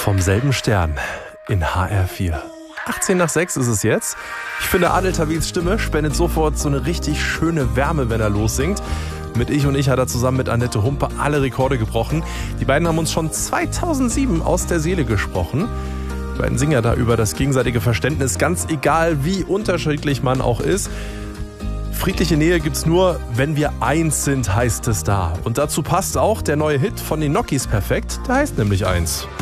Vom selben Stern in HR4. 18 nach 6 ist es jetzt. Ich finde, Adel Tawils Stimme spendet sofort so eine richtig schöne Wärme, wenn er lossingt. Mit Ich und Ich hat er zusammen mit Annette Humpe alle Rekorde gebrochen. Die beiden haben uns schon 2007 aus der Seele gesprochen. Die beiden singen ja da über das gegenseitige Verständnis, ganz egal wie unterschiedlich man auch ist. Friedliche Nähe gibt's nur, wenn wir eins sind, heißt es da. Und dazu passt auch der neue Hit von den Nokis perfekt, der heißt nämlich Eins.